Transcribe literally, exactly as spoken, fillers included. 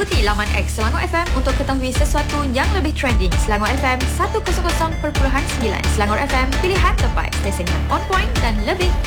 Ikuti laman X Selangor F M untuk ketahui sesuatu yang lebih trending. Selangor F M seratus perpuluhan sembilan. Selangor F M, pilihan tempat. Stesen yang on point dan lebih